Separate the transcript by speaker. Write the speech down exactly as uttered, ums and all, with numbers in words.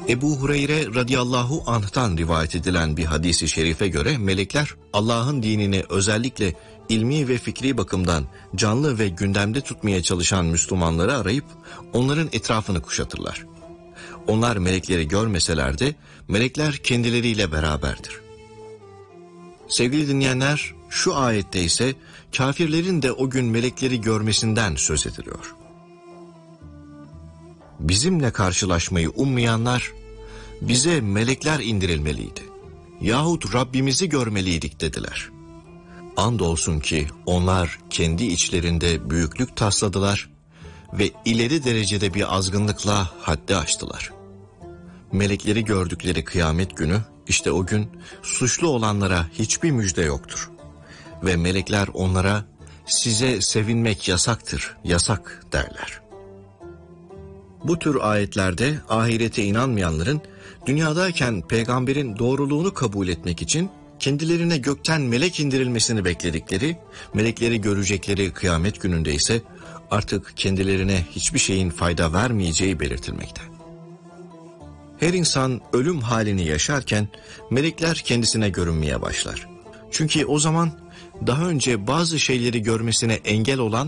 Speaker 1: Ebu Hureyre radıyallahu anh'tan rivayet edilen bir hadisi şerife göre melekler Allah'ın dinini özellikle ilmi ve fikri bakımdan canlı ve gündemde tutmaya çalışan Müslümanları arayıp onların etrafını kuşatırlar. Onlar melekleri görmeseler de melekler kendileriyle beraberdir. Sevgili dinleyenler, şu ayette ise kafirlerin de o gün melekleri görmesinden söz ediliyor. Bizimle karşılaşmayı ummayanlar, bize melekler indirilmeliydi yahut Rabbimizi görmeliydik dediler. Andolsun ki onlar kendi içlerinde büyüklük tasladılar ve ileri derecede bir azgınlıkla haddi aştılar. Melekleri gördükleri kıyamet günü, işte o gün suçlu olanlara hiçbir müjde yoktur. Ve melekler onlara size sevinmek yasaktır, yasak derler. Bu tür ayetlerde ahirete inanmayanların dünyadayken peygamberin doğruluğunu kabul etmek için kendilerine gökten melek indirilmesini bekledikleri, melekleri görecekleri kıyamet gününde ise artık kendilerine hiçbir şeyin fayda vermeyeceği belirtilmekte. Her insan ölüm halini yaşarken melekler kendisine görünmeye başlar. Çünkü o zaman daha önce bazı şeyleri görmesine engel olan